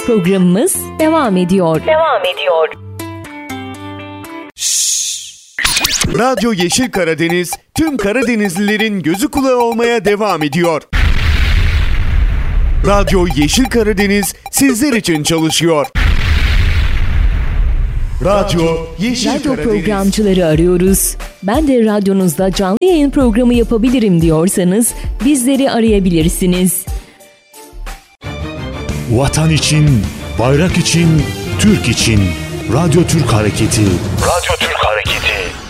Programımız devam ediyor. Radyo Yeşil Karadeniz tüm Karadenizlilerin gözü kulağı olmaya devam ediyor. Radyo Yeşil Karadeniz sizler için çalışıyor. Radyo Yeşil Radyo Karadeniz. programcıları arıyoruz. Ben de radyonuzda canlı yayın programı yapabilirim diyorsanız bizleri arayabilirsiniz. Vatan için, bayrak için, Türk için. Radyo Türk Hareketi. Radyo Türk Hareketi.